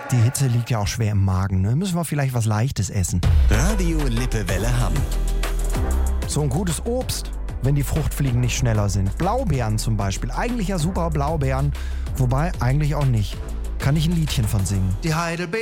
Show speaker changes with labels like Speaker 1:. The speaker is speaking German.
Speaker 1: Die Hitze liegt ja auch schwer im Magen, ne? Müssen wir vielleicht was Leichtes essen.
Speaker 2: Radio Lippewelle Hamm.
Speaker 1: So ein gutes Obst, wenn die Fruchtfliegen nicht schneller sind. Blaubeeren zum Beispiel. Eigentlich ja super Blaubeeren, wobei eigentlich auch nicht. Kann ich ein Liedchen von singen.
Speaker 3: Die Heidelbeere